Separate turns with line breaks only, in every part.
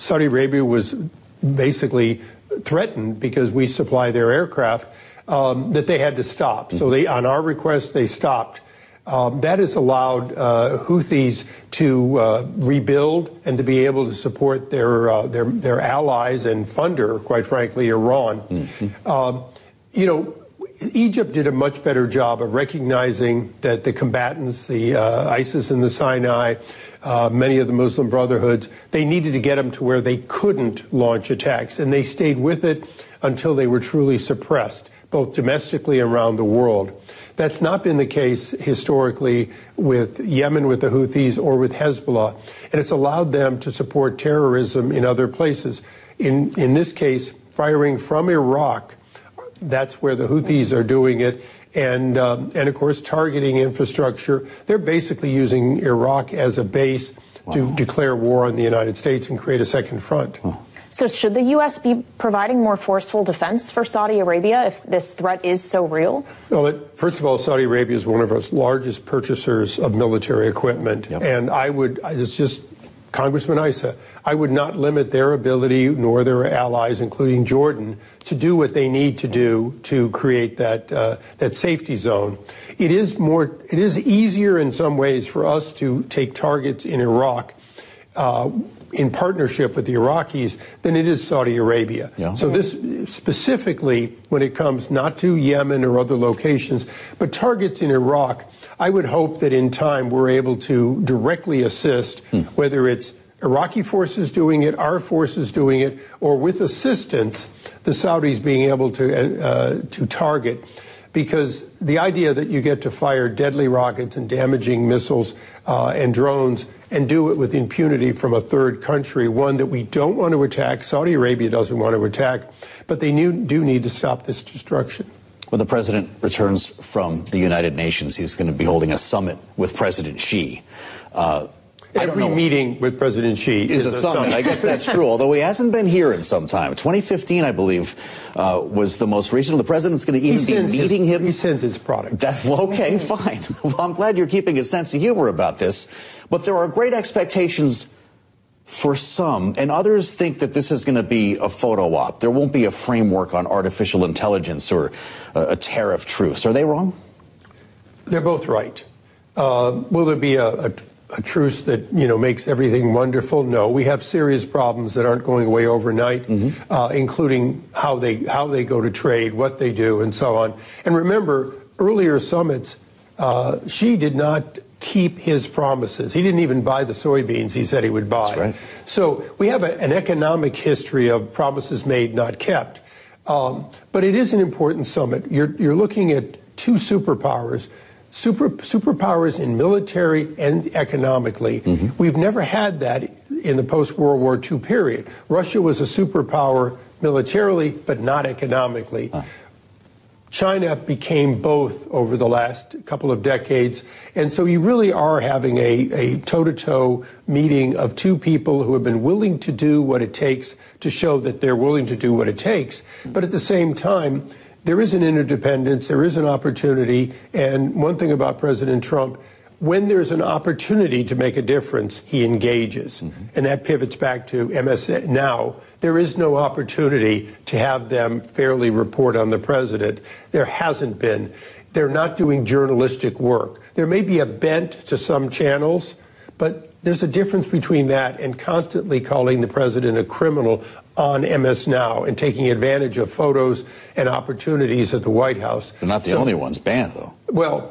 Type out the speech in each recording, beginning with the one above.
Saudi Arabia was basically threatened because we supply their aircraft, that they had to stop. So on our request, they stopped. That has allowed Houthis to rebuild and to be able to support their allies and funder, quite frankly, Iran. Egypt did a much better job of recognizing that the combatants, the ISIS in the Sinai, many of the Muslim Brotherhoods, they needed to get them to where they couldn't launch attacks, and they stayed with it until they were truly suppressed, both domestically and around the world. That's not been the case historically with Yemen, with the Houthis, or with Hezbollah, and it's allowed them to support terrorism in other places. In this case, firing from Iraq, that's where the Houthis are doing it, and of course targeting infrastructure. They're basically using Iraq as a base to declare war on the United States and create a second front.
So should the U.S. be providing more forceful defense for Saudi Arabia if this threat is so real?
Well, first of all, Saudi Arabia is one of our largest purchasers of military equipment, and it's just Congressman Issa, I would not limit their ability, nor their allies, including Jordan, to do what they need to do to create that safety zone. It is easier in some ways for us to take targets in Iraq in partnership with the Iraqis than it is Saudi Arabia. So this specifically, when it comes not to Yemen or other locations, but targets in Iraq, I would hope that in time we're able to directly assist, whether it's Iraqi forces doing it, our forces doing it, or with assistance, the Saudis being able to target. Because the idea that you get to fire deadly rockets and damaging missiles and drones and do it with impunity from a third country, one that we don't want to attack, Saudi Arabia doesn't want to attack, but they do need to stop this destruction.
When the president returns from the United Nations, he's going to be holding a summit with President Xi.
Every meeting with President Xi
is a summit. I guess that's true, although he hasn't been here in some time. 2015, I believe, was the most recent. The president's going to even be meeting him.
He sends his product.
Okay, fine. Well, I'm glad you're keeping a sense of humor about this. But there are great expectations for some, and others think that this is going to be a photo op. There won't be a framework on artificial intelligence or a tariff truce. Are they wrong?
They're both right. Will there be a truce that makes everything wonderful? No, we have serious problems that aren't going away overnight, including how they go to trade, what they do, and so on. And remember, earlier summits, Xi did not keep his promises. He didn't even buy the soybeans he said he would buy.
That's right.
So we have an economic history of promises made, not kept. But it is an important summit. You're looking at two superpowers. Superpowers in military and economically. We've never had that in the post-World War II period. Russia was a superpower militarily, but not economically. China became both over the last couple of decades. And so you really are having a toe-to-toe meeting of two people who have been willing to do what it takes to show that they're willing to do what it takes. But at the same time, there is an interdependence, there is an opportunity, and one thing about President Trump, when there's an opportunity to make a difference, he engages. And that pivots back to MS Now. There is no opportunity to have them fairly report on the president. There hasn't been. They're not doing journalistic work. There may be a bent to some channels, but there's a difference between that and constantly calling the president a criminal on MS Now and taking advantage of photos and opportunities at the White House.
They're not the only ones banned, though.
Well,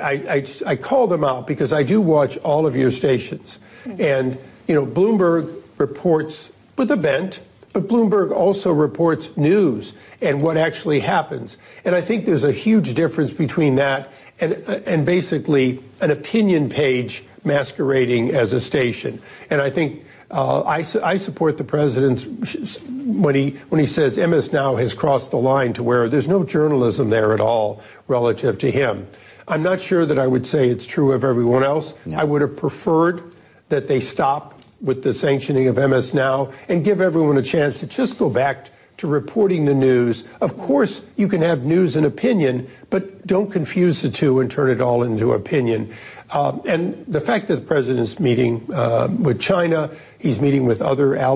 I call them out because I do watch all of your stations. And, Bloomberg reports with a bent, but Bloomberg also reports news and what actually happens. And I think there's a huge difference between that and basically an opinion page masquerading as a station. And I think I support the president's when he says MS Now has crossed the line to where there's no journalism there at all relative to him. I'm not sure that I would say it's true of everyone else. I would have preferred that they stop with the sanctioning of MS Now and give everyone a chance to just go back to reporting the news. Of course, you can have news and opinion, but don't confuse the two and turn it all into opinion. And the fact that the president's meeting with China, he's meeting with other allies.